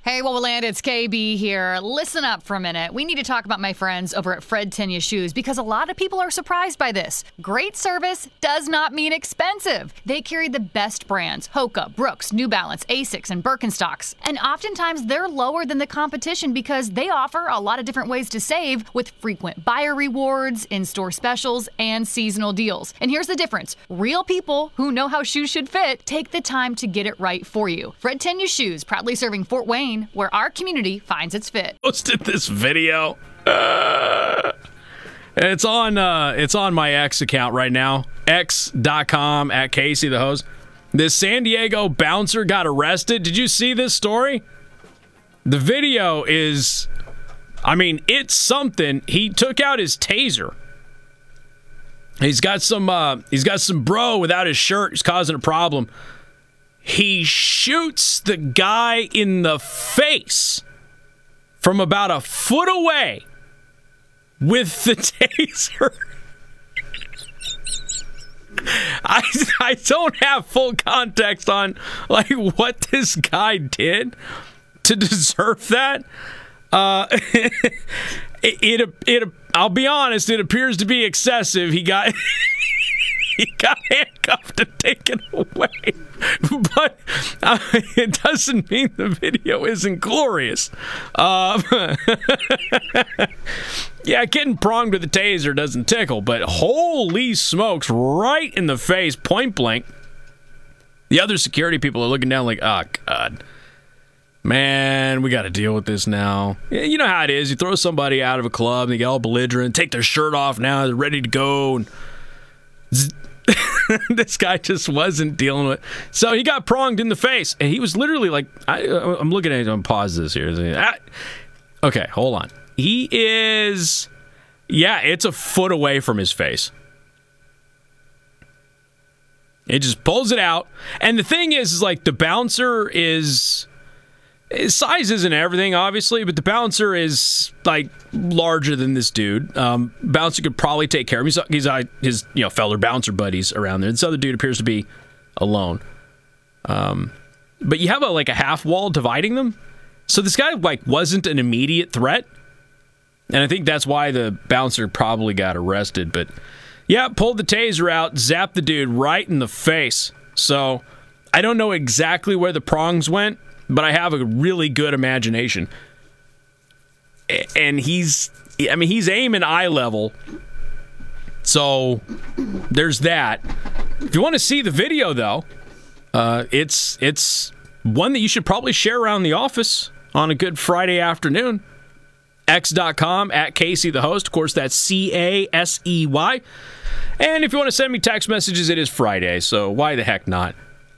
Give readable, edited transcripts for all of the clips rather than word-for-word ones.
Hey, Wowoland, it's KB here. Listen up for a minute. We need to talk about my friends over at Fred Tenya Shoes because a lot of people are surprised by this. Great service does not mean expensive. They carry the best brands: Hoka, Brooks, New Balance, Asics, and Birkenstocks. And oftentimes they're lower than the competition because they offer a lot of different ways to save with frequent buyer rewards, in-store specials, and seasonal deals. And here's the difference. Real people who know how shoes should fit take the time to get it right for you. Fred Tenya Shoes, proudly serving Fort Wayne, where our community finds its fit. Posted this video. It's on my X account right now. X.com at Casey the host. This San Diego bouncer got arrested. Did you see this story? The video is, it's something. He took out his taser. He's got some bro without his shirt. He's causing a problem. He shoots the guy in the face from about a foot away with the taser. I don't have full context on what this guy did to deserve that. I'll be honest, it appears to be excessive. He got handcuffed and taken away. But it doesn't mean the video isn't glorious. Yeah, getting pronged with a taser doesn't tickle, but holy smokes, right in the face, point blank. The other security people are looking down like, oh, God. Man, we got to deal with this now. You know how it is. You throw somebody out of a club, and they get all belligerent, take their shirt off now, they're ready to go, and this guy just wasn't dealing with it. So he got pronged in the face, and he was literally like, I'm looking at him, pause this here. Okay, hold on. He is, it's a foot away from his face. It just pulls it out. And the thing is the bouncer is, his size isn't everything, obviously, but the bouncer is larger than this dude. Bouncer could probably take care of him. He's his fellow bouncer buddies around there. This other dude appears to be alone. But you have a half wall dividing them. So this guy wasn't an immediate threat, and I think that's why the bouncer probably got arrested. But pulled the taser out, zapped the dude right in the face. So I don't know exactly where the prongs went, but I have a really good imagination. And he's aiming eye level. So there's that. If you want to see the video, though, it's one that you should probably share around the office on a good Friday afternoon. X.com at Casey the host. Of course, that's CASEY. And if you want to send me text messages, it is Friday, so why the heck not?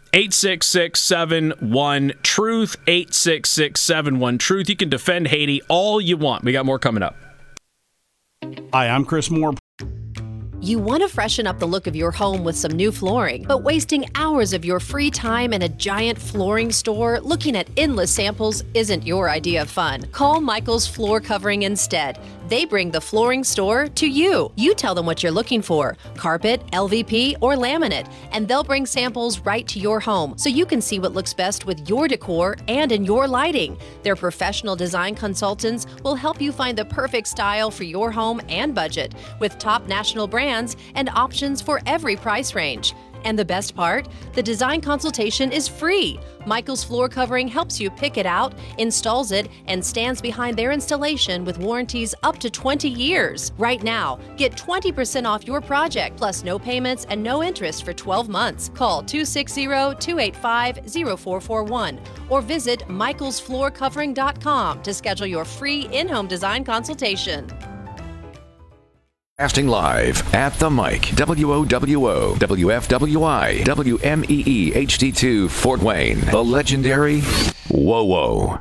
866-71-TRUTH, 866-71-TRUTH. You can defend Haiti all you want. We got more coming up. Hi, I'm Chris Moore. You want to freshen up the look of your home with some new flooring, but wasting hours of your free time in a giant flooring store looking at endless samples isn't your idea of fun. Call Michael's Floor Covering instead. They bring the flooring store to you. You tell them what you're looking for: carpet, LVP, or laminate, and they'll bring samples right to your home so you can see what looks best with your decor and in your lighting. Their professional design consultants will help you find the perfect style for your home and budget, with top national brands and options for every price range. And the best part? The design consultation is free. Michael's Floor Covering helps you pick it out, installs it, and stands behind their installation with warranties up to 20 years. Right now, get 20% off your project, plus no payments and no interest for 12 months. Call 260-285-0441 or visit michaelsfloorcovering.com to schedule your free in-home design consultation. Casting live at the mic, WOWO, WFWI, WMEE HD2 Fort Wayne, the legendary WOWO.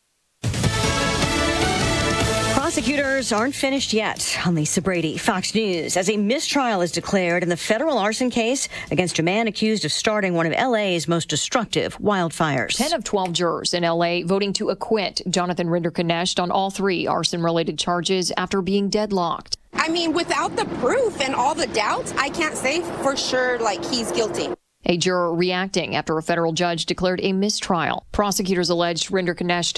Prosecutors aren't finished yet on Lisa Brady. Fox News, as a mistrial is declared in the federal arson case against a man accused of starting one of LA's most destructive wildfires. 10 of 12 jurors in LA voting to acquit Jonathan Rinder-Knecht on all 3 arson-related charges after being deadlocked. I mean, without the proof and all the doubts, I can't say for sure, he's guilty. A juror reacting after a federal judge declared a mistrial. Prosecutors alleged Rinder-Knecht